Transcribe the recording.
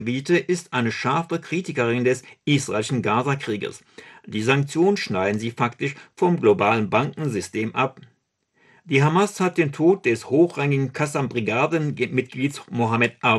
Wiete ist eine scharfe Kritikerin des israelischen Gaza-Krieges. Die Sanktionen schneiden sie faktisch vom globalen Bankensystem ab. Die Hamas hat den Tod des hochrangigen Qassam-Brigadenmitglieds Mohammed